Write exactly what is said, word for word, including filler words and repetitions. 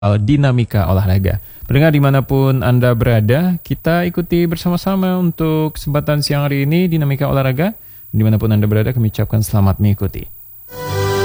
Dinamika Olahraga. Pendengar dimanapun Anda berada, kita ikuti bersama-sama untuk kesempatan siang hari ini Dinamika Olahraga. Dimanapun Anda berada, kami ucapkan selamat mengikuti.